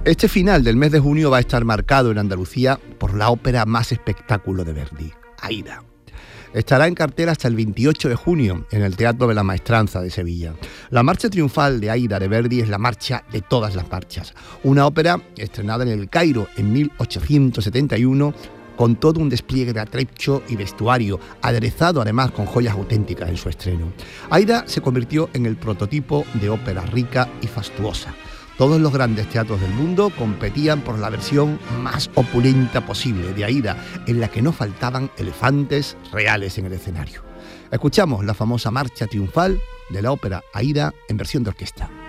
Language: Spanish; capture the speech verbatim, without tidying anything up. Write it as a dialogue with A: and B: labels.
A: Este final del mes de junio va a estar marcado en Andalucía por la ópera más espectáculo de Verdi, Aida. Estará en cartel hasta el veintiocho de junio en el Teatro de la Maestranza de Sevilla. La marcha triunfal de Aida de Verdi es la marcha de todas las marchas, una ópera estrenada en El Cairo en mil ochocientos setenta y uno con todo un despliegue de atrecho y vestuario, aderezado además con joyas auténticas en su estreno. Aida se convirtió en el prototipo de ópera rica y fastuosa. Todos los grandes teatros del mundo competían por la versión más opulenta posible de Aida, en la que no faltaban elefantes reales en el escenario. Escuchamos la famosa marcha triunfal de la ópera Aida en versión de orquesta.